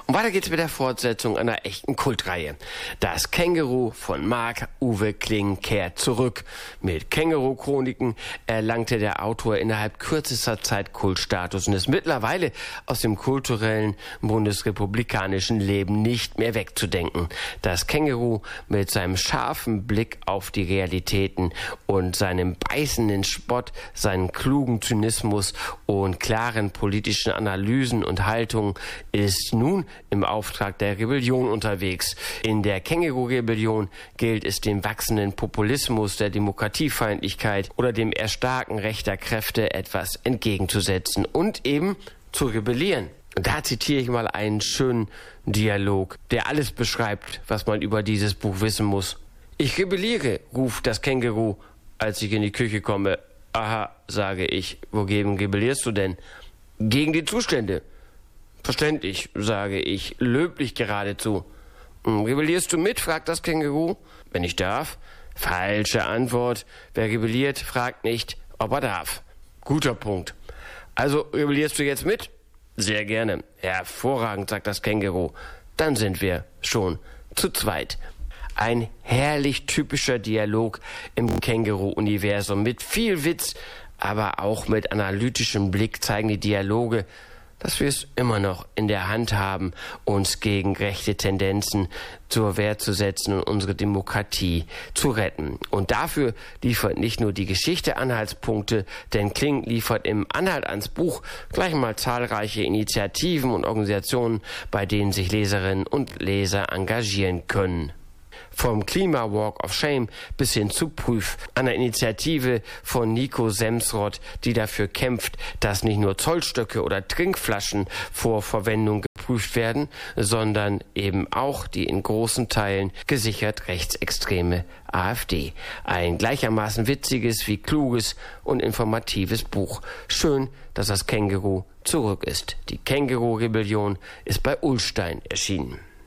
Und weiter geht's mit der Fortsetzung einer echten Kultreihe. Das Känguru von Marc-Uwe Kling kehrt zurück. Mit Känguru-Chroniken erlangte der Autor innerhalb kürzester Zeit Kultstatus und ist mittlerweile aus dem kulturellen bundesrepublikanischen Leben nicht mehr wegzudenken. Das Känguru mit seinem scharfen Blick auf die Realitäten und seinem beißenden Spott, seinen klugen Zynismus und klaren politischen Analysen und Haltungen ist nun im Auftrag der Rebellion unterwegs. In der Känguru-Rebellion gilt es dem wachsenden Populismus, der Demokratiefeindlichkeit oder dem Erstarken rechter Kräfte etwas entgegenzusetzen und eben zu rebellieren. Da zitiere ich mal einen schönen Dialog, der alles beschreibt, was man über dieses Buch wissen muss. Ich rebelliere, ruft das Känguru, als ich in die Küche komme. Aha, sage ich, wogegen rebellierst du denn? Gegen die Zustände. Verständlich, sage ich, löblich geradezu. Rebellierst du mit, fragt das Känguru. Wenn ich darf. Falsche Antwort. Wer rebelliert, fragt nicht, ob er darf. Guter Punkt. Also rebellierst du jetzt mit? Sehr gerne. Hervorragend, sagt das Känguru. Dann sind wir schon zu zweit. Ein herrlich typischer Dialog im Känguru-Universum. Mit viel Witz, aber auch mit analytischem Blick zeigen die Dialoge, dass wir es immer noch in der Hand haben, uns gegen rechte Tendenzen zur Wehr zu setzen und unsere Demokratie zu retten. Und dafür liefert nicht nur die Geschichte Anhaltspunkte, denn Kling liefert im Anhalt ans Buch gleich mal zahlreiche Initiativen und Organisationen, bei denen sich Leserinnen und Leser engagieren können. Vom Klima Walk of Shame bis hin zu Prüf, einer Initiative von Nico Semsrott, die dafür kämpft, dass nicht nur Zollstöcke oder Trinkflaschen vor Verwendung geprüft werden, sondern eben auch die in großen Teilen gesichert rechtsextreme AfD. Ein gleichermaßen witziges wie kluges und informatives Buch. Schön, dass das Känguru zurück ist. Die Känguru-Rebellion ist bei Ullstein erschienen.